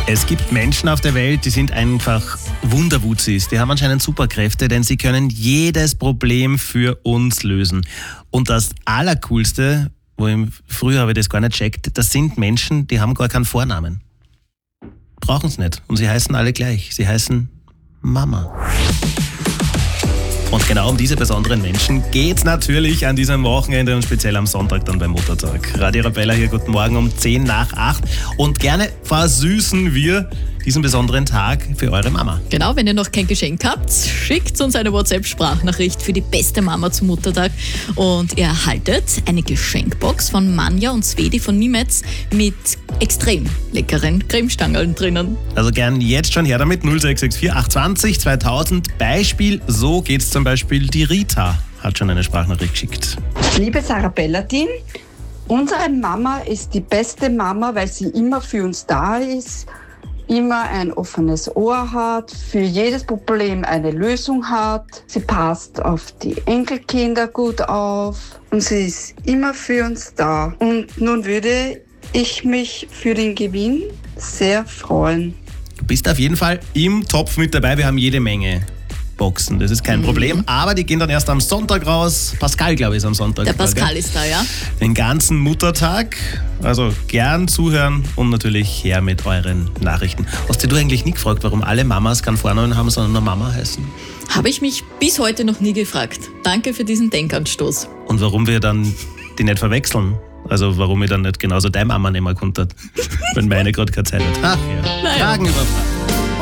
Es gibt Menschen auf der Welt, die sind einfach Wunderwutzis. Die haben anscheinend Superkräfte, denn sie können jedes Problem für uns lösen. Und das Allercoolste, früher habe ich das gar nicht checkt, das sind Menschen, die haben gar keinen Vornamen. Brauchen es nicht. Und sie heißen alle gleich. Sie heißen Mama. Und genau um diese besonderen Menschen geht's natürlich an diesem Wochenende und speziell am Sonntag dann beim Muttertag. Radio Arabella hier, guten Morgen um 7:50. Und gerne versüßen wir diesen besonderen Tag für eure Mama. Genau, wenn ihr noch kein Geschenk habt, schickt uns eine WhatsApp-Sprachnachricht für die beste Mama zum Muttertag und ihr erhaltet eine Geschenkbox von Manja und Svedi von Nimetz mit extrem leckeren Cremestangeln drinnen. Also gern jetzt schon her damit, 0664 820 2000. Beispiel, so geht's zum Beispiel, die Rita hat schon eine Sprachnachricht geschickt. Liebes Arabella-Team, unsere Mama ist die beste Mama, weil sie immer für uns da ist, immer ein offenes Ohr hat, für jedes Problem eine Lösung hat. Sie passt auf die Enkelkinder gut auf und sie ist immer für uns da. Und nun würde ich mich für den Gewinn sehr freuen. Du bist auf jeden Fall im Topf mit dabei. Wir haben jede Menge Boxen, das ist kein Problem. Aber die gehen dann erst am Sonntag raus. Pascal, glaube ich, ist am Sonntag. Der Pascal ist da, ja. Den ganzen Muttertag. Also gern zuhören und natürlich her mit euren Nachrichten. Hast du eigentlich nie gefragt, warum alle Mamas keinen Vornamen haben, sondern nur Mama heißen? Habe ich mich bis heute noch nie gefragt. Danke für diesen Denkanstoß. Und warum wir dann die nicht verwechseln? Also warum ich dann nicht genauso deine Mama nehmen konnte, wenn meine gerade keine Zeit hat. Ach ja, naja. Fragen über Fragen.